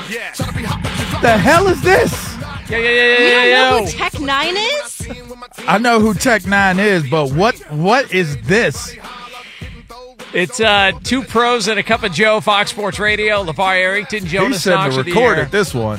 The hell is this? You don't know yo. who Tech Nine is? I know who Tech Nine is, but what is this? It's two pros and a cup of Joe, Fox Sports Radio. LeVar Arrington, Jonas He said Knox to of the record air. it, this one.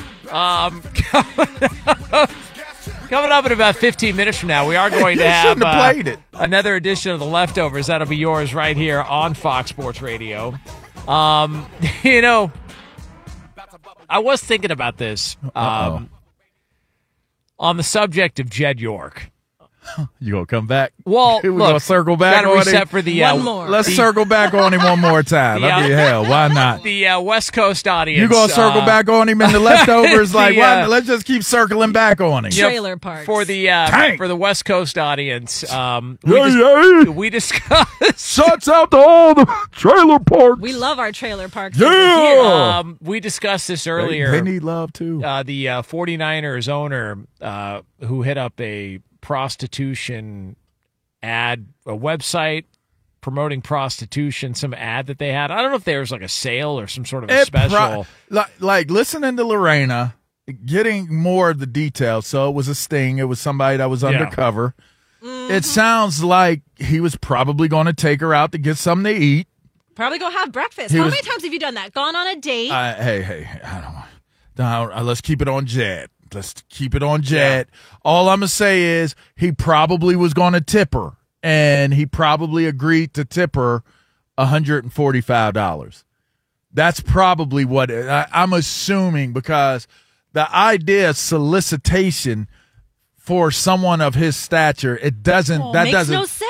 Coming up in about 15 minutes from now, we are going to You have, shouldn't have played it. another edition of The Leftovers. That'll be yours right here on Fox Sports Radio. You know, I was thinking about this on the subject of Jed York. You gonna come back? Well, we look, gonna circle back gotta on reset him? for the One more. Let's circle back on him one more time. I mean, hell, why not? The West Coast audience. You gonna circle back on him in the leftovers? Like, why? the, Let's just keep circling back on him. Trailer parks. for the Tank. for the West Coast audience. Yeah. We discussed. Shuts out to all the trailer parks. We love our trailer parks. Yeah. We discussed this earlier. They need love too. The 49ers owner who hit up a prostitution ad, a website promoting prostitution, some ad that they had. I don't know if there was like a sale or some sort of a special. Like listening to Lorena, getting more of the details. So it was a sting. It was somebody that was undercover. It sounds like he was probably going to take her out to get something to eat. Probably go have breakfast. He How was- many times have you done that? Gone on a date? Hey, I don't. Let's keep it on Jed. Let's keep it on Jed. All I'm going to say is he probably was going to tip her, and he probably agreed to tip her $145. That's probably what I'm assuming, because the idea of solicitation for someone of his stature, it doesn't. That makes doesn't. no sense.